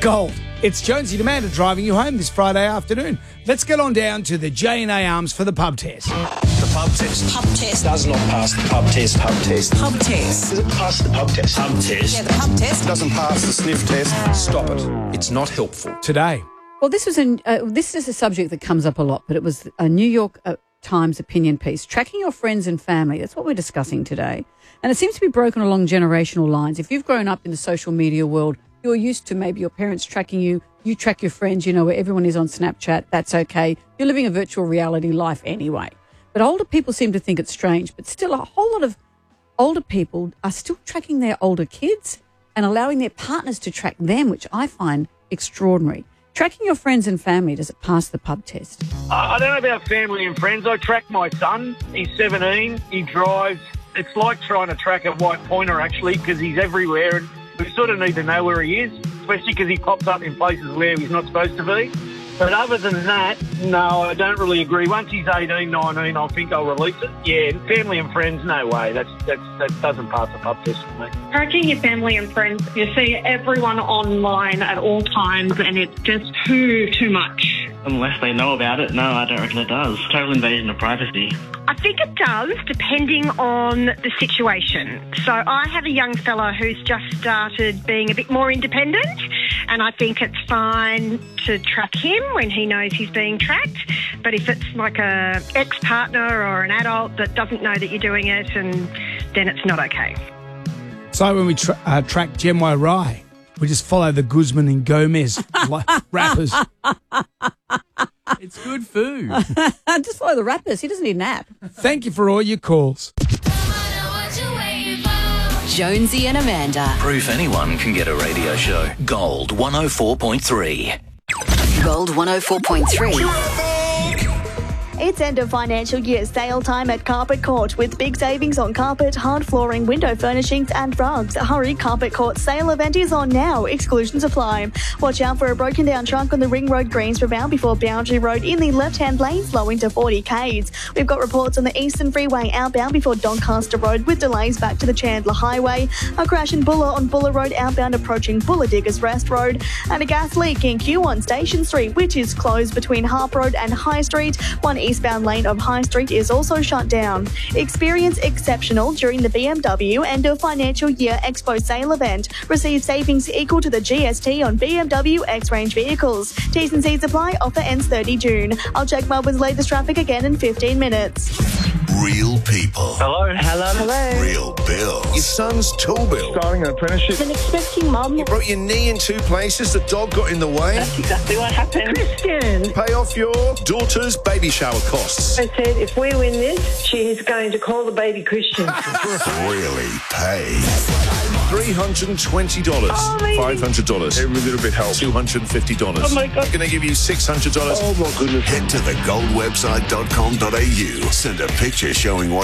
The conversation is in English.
Gold. It's Jonesy and Amanda driving you home this Friday afternoon. Let's get on down to the J&A Arms for the pub test. The pub test. Pub test. Does not pass the pub test. Pub test. Pub test. Does it pass the pub test? Pub test. Yeah, the pub test. Doesn't pass the sniff test. Stop it. It's not helpful. Today. Well, this is a subject that comes up a lot, but it was a New York Times opinion piece. Tracking your friends and family. That's what we're discussing today. And it seems to be broken along generational lines. If you've grown up in the social media world, you're used to maybe your parents tracking you. You track your friends, you know, where everyone is on Snapchat. That's okay. You're living a virtual reality life anyway. But older people seem to think it's strange. But still, a whole lot of older people are still tracking their older kids and allowing their partners to track them, which I find extraordinary. Tracking your friends and family, does it pass the pub test? I don't know about family and friends. I track my son. He's 17. He drives. It's like trying to track a white pointer, actually, because he's everywhere. And we sort of need to know where he is, especially because he pops up in places where he's not supposed to be. But other than that, no, I don't really agree. Once he's 18, 19, I think I'll release it. Yeah, family and friends, no way. That doesn't pass the pub test for me. Tracking your family and friends, you see everyone online at all times, and it's just too much. Unless they know about it, no, I don't reckon it does. Total invasion of privacy. I think it does, depending on the situation. So I have a young fella who's just started being a bit more independent, and I think it's fine to track him when he knows he's being tracked. But if it's like a ex-partner or an adult that doesn't know that you're doing it, and then it's not okay. So when we track Gemma Rye, we just follow the Guzman and Gomez rappers. It's good food. Just follow the rappers. He doesn't need a nap. Thank you for all your calls. Jonesy and Amanda. Proof anyone can get a radio show. Gold 104.3. Gold 104.3. It's end of financial year sale time at Carpet Court with big savings on carpet, hard flooring, window furnishings and rugs. Hurry, Carpet Court sale event is on now. Exclusions apply. Watch out for a broken down truck on the Ring Road Greensboro bound before Boundary Road in the left-hand lane slowing to 40 k's. We've got reports on the Eastern Freeway outbound before Doncaster Road with delays back to the Chandler Highway. A crash in Buller on Buller Road outbound approaching Buller Diggers Rest Road. And a gas leak in Q1 Station Street, which is closed between Harp Road and High Street. One eastbound lane of High Street is also shut down. Experience exceptional during the BMW end of financial year Expo sale event. Receive savings equal to the GST on BMW X-Range vehicles. T's and C's apply. Offer ends 30 June. I'll check Melbourne's latest traffic again in 15 minutes. Real people. Hello. Real bills. Your son's tool bill. Starting an apprenticeship. An expecting mum. You broke your knee in 2 places. The dog got in the way. That's exactly what happened. Christian. Pay off your daughter's baby shower costs. I said, if we win this, she is going to call the baby Christian. Really pay. $320. $500. Every little bit helps. $250. Oh my God. Going to give you $600. Oh my goodness. Head to thegoldwebsite.com.au. Send a picture showing what